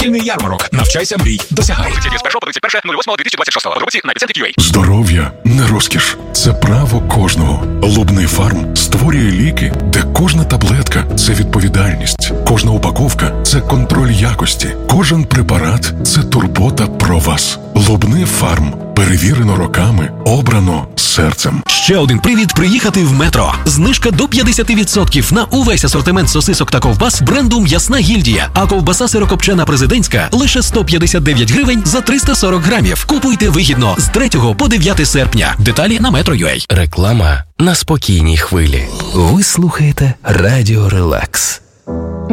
Спільний ярмарок. Навчайся, мрій, досягай. З 1 по 31.08.2026. Подробиці на Епіцентрі.UA. Здоров'я не розкіш. Це право кожного. Лубний фарм створює ліки, де кожна таблетка – це відповідальність. Кожна упаковка – це контроль якості. Кожен препарат – це турбота про вас. Лубний фарм. Перевірено роками, обрано серцем. Ще один привід приїхати в Метро. Знижка до 50% на увесь асортимент сосисок та ковбас бренду «М'ясна гільдія». А ковбаса сирокопчена президентська лише 159 гривень за 340 грамів. Купуйте вигідно з 3 по 9 серпня. Деталі на Metro.ua. Реклама на спокійній хвилі. Ви слухаєте Радіо Релакс.